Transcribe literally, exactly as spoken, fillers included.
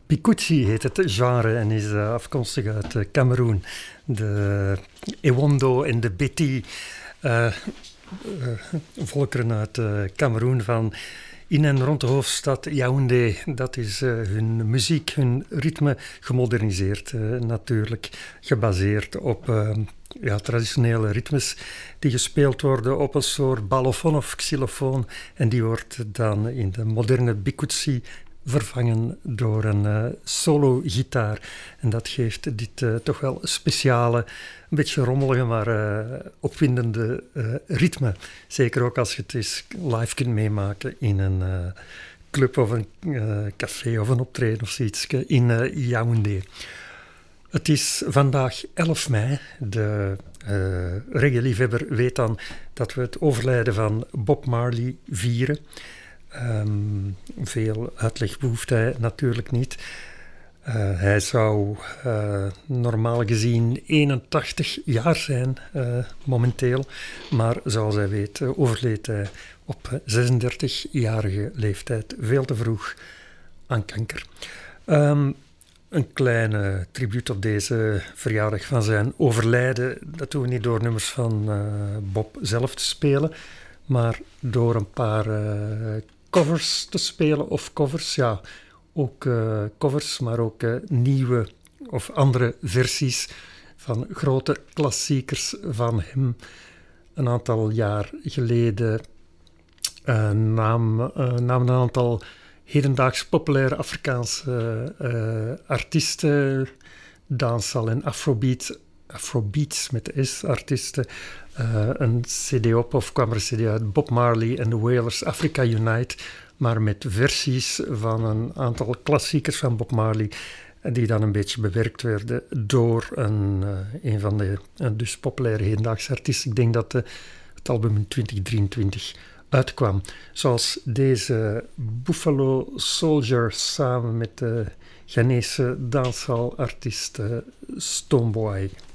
Bikutsi heet het genre en is uh, afkomstig uit uh, Cameroen. De Ewondo en de Beti, uh, uh, volkeren uit uh, Cameroen van in en rond de hoofdstad Yaoundé. Dat is uh, hun muziek, hun ritme gemoderniseerd, uh, natuurlijk gebaseerd op uh, ja, traditionele ritmes die gespeeld worden op een soort balafon of xylofoon en die wordt dan in de moderne Bikutsi vervangen door een uh, solo-gitaar. En dat geeft dit uh, toch wel speciale, een beetje rommelige, maar uh, opwindende uh, ritme. Zeker ook als je het eens live kunt meemaken in een uh, club of een uh, café of een optreden of zoiets in uh, Yaoundé. Het is vandaag elf mei. De uh, reggae-liefhebber weet dan dat we het overlijden van Bob Marley vieren. Um, veel uitleg behoeft hij natuurlijk niet. Uh, hij zou uh, normaal gezien eenentachtig jaar zijn uh, momenteel, maar zoals hij weet uh, overleed hij op zesendertigjarige leeftijd veel te vroeg aan kanker. Um, een kleine tribuut op deze verjaardag van zijn overlijden, dat doen we niet door nummers van uh, Bob zelf te spelen, maar door een paar uh, covers te spelen, of covers, ja, ook uh, covers, maar ook uh, nieuwe of andere versies van grote klassiekers van hem. Een aantal jaar geleden uh, nam, uh, namen een aantal hedendaags populaire Afrikaanse uh, artiesten, dancehall en afrobeat, afrobeats met de S-artiesten, uh, een cd op, of kwam er een cd uit, Bob Marley en de Wailers, Africa Unite, maar met versies van een aantal klassiekers van Bob Marley, die dan een beetje bewerkt werden door een, uh, een van de uh, dus populaire hedendaagse artiesten. Ik denk dat uh, het album in twintig drieëntwintig uitkwam. Zoals deze Buffalo Soldier samen met de Ghanese dancehall-artiest uh, Stonebwoy.